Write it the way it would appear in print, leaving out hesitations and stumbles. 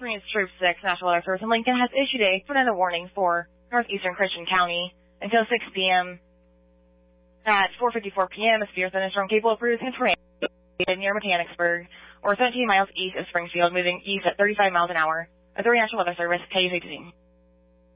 News Troop 6 National Weather Service in Lincoln has issued a tornado warning for northeastern Christian County until 6 p.m. At 4:54 p.m., a severe thunderstorm capable of producing a tornado near Mechanicsburg, or 17 miles east of Springfield, moving east at 35 miles an hour. Authority National Weather Service, KUCT.